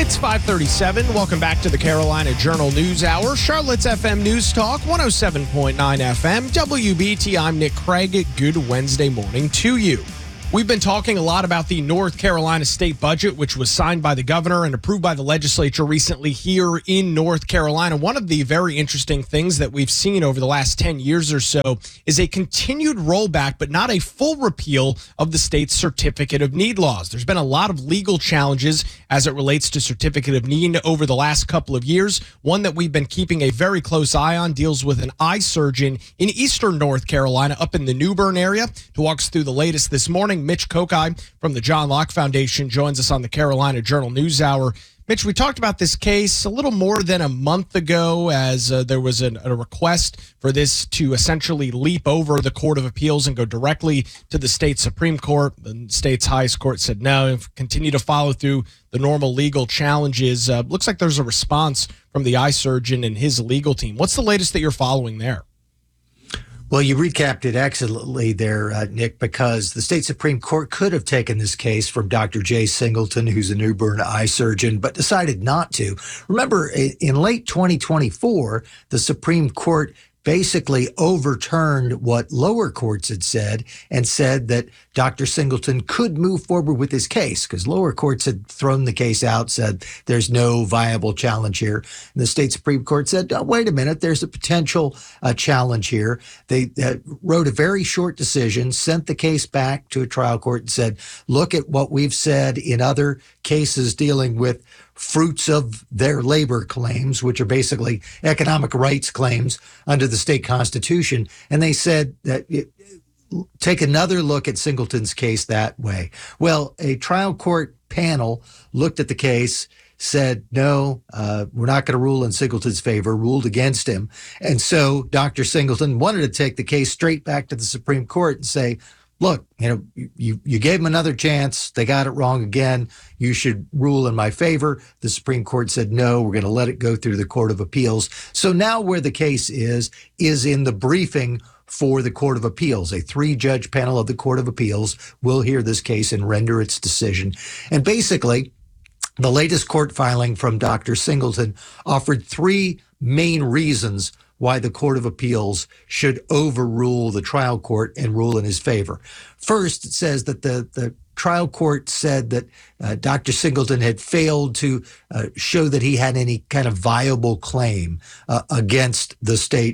It's 5:37. Welcome back to the Carolina Journal News Hour. Charlotte's FM News Talk, 107.9 FM, WBT. I'm Nick Craig. Good Wednesday morning to you. We've been talking a lot about the North Carolina state budget, which was signed by the governor and approved by the legislature recently here in North Carolina. One of the very interesting things that we've seen over the last 10 years or so is a continued rollback, but not a full repeal of the state's certificate of need laws. There's been a lot of legal challenges as it relates to certificate of need over the last couple of years. One that we've been keeping a very close eye on deals with an eye surgeon in eastern North Carolina up in the New Bern area. To walk us through the latest this morning, Mitch Kokai from the John Locke Foundation joins us on the Carolina Journal News Hour. Mitch, we talked about this case a little more than a month ago as there was a request for this to essentially leap over the Court of Appeals and go directly to the state Supreme Court. The state's highest court said no, continue to follow through the normal legal challenges. Looks like there's a response from the eye surgeon and his legal team. What's the latest that you're following there? Well, you recapped it excellently there, Nick, because the state Supreme Court could have taken this case from Dr. Jay Singleton, who's a New Bern eye surgeon, but decided not to. Remember, in late 2024, the Supreme Court basically overturned what lower courts had said and said that Dr. Singleton could move forward with his case because lower courts had thrown the case out, said there's no viable challenge here. And the state Supreme Court said, oh, wait a minute, there's a potential challenge here. They wrote a very short decision, sent the case back to a trial court and said, look at what we've said in other cases dealing with fruits of their labor claims, which are basically economic rights claims under the state constitution. And they said that take another look at Singleton's case that way. Well, a trial court panel looked at the case, said, no, we're not going to rule in Singleton's favor, ruled against him. And so Dr. Singleton wanted to take the case straight back to the Supreme Court and say, look, you gave them another chance. They got it wrong again. You should rule in my favor. The Supreme Court said, no, we're going to let it go through the Court of Appeals. So now where the case is in the briefing for the Court of Appeals. A 3-judge panel of the Court of Appeals will hear this case and render its decision. And basically, the latest court filing from Dr. Singleton offered 3 main reasons why the Court of Appeals should overrule the trial court and rule in his favor. First, it says that the trial court said that Dr. Singleton had failed to show that he had any kind of viable claim against the state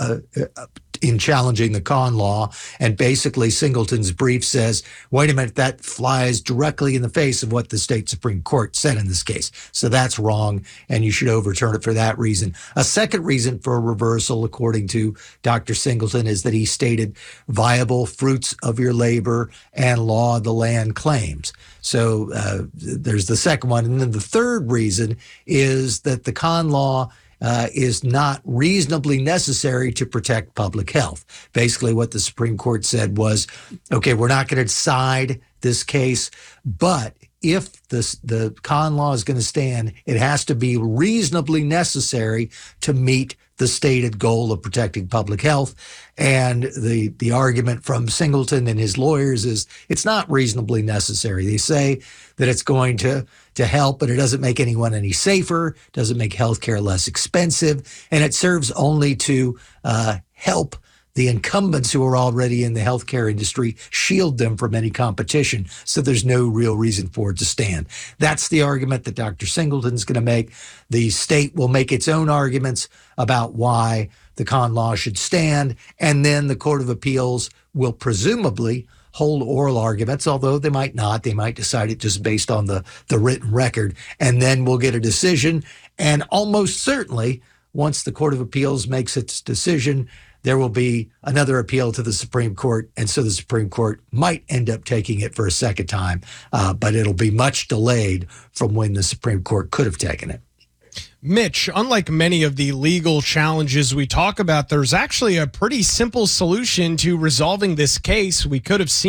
in challenging the con law. And basically Singleton's brief says, wait a minute, that flies directly in the face of what the state Supreme Court said in this case. So that's wrong, and you should overturn it for that reason. A second reason for a reversal, according to Dr. Singleton, is that he stated viable fruits of your labor and law of the land claims. So there's the second one. And then the third reason is that the con law is not reasonably necessary to protect public health. Basically, what the Supreme Court said was, okay, we're not going to decide this case, but if the con law is going to stand, it has to be reasonably necessary to meet the stated goal of protecting public health. And the argument from Singleton and his lawyers is it's not reasonably necessary. They say that it's going to help, but it doesn't make anyone any safer, doesn't make healthcare less expensive, and it serves only to help the incumbents who are already in the healthcare industry, shield them from any competition. So there's no real reason for it to stand. That's the argument that Dr. Singleton's going to make. The state will make its own arguments about why the con law should stand. And then the Court of Appeals will presumably hold oral arguments, although they might not. They might decide it just based on the written record. And then we'll get a decision. And almost certainly, once the Court of Appeals makes its decision, there will be another appeal to the Supreme Court, and so the Supreme Court might end up taking it for a second time, but it'll be much delayed from when the Supreme Court could have taken it. Mitch, unlike many of the legal challenges we talk about, there's actually a pretty simple solution to resolving this case. We could have seen it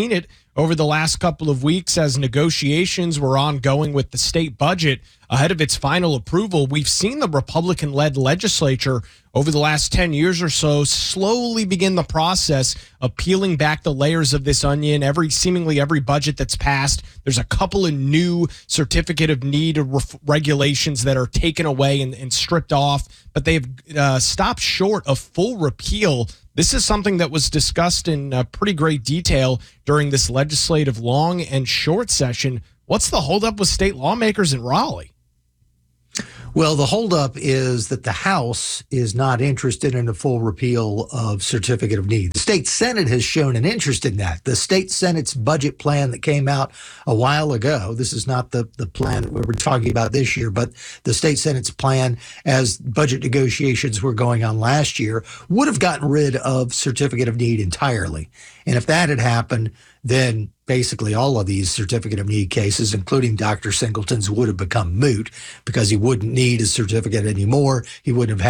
over the last couple of weeks as negotiations were ongoing with the state budget ahead of its final approval. We've seen the Republican-led legislature over the last 10 years or so slowly begin the process of peeling back the layers of this onion. Seemingly every budget that's passed, there's a couple of new certificate of need regulations that are taken away and stripped off, but they've stopped short of full repeal. This is something that was discussed in pretty great detail during this legislative long and short session. What's the holdup with state lawmakers in Raleigh? Well, the holdup is that the House is not interested in a full repeal of Certificate of Need. The state Senate has shown an interest in that. The state Senate's budget plan that came out a while ago, this is not the plan that we were talking about this year, but the state Senate's plan as budget negotiations were going on last year would have gotten rid of Certificate of Need entirely. And if that had happened, then basically all of these Certificate of Need cases, including Dr. Singleton's, would have become moot because he wouldn't need a certificate anymore. He wouldn't have had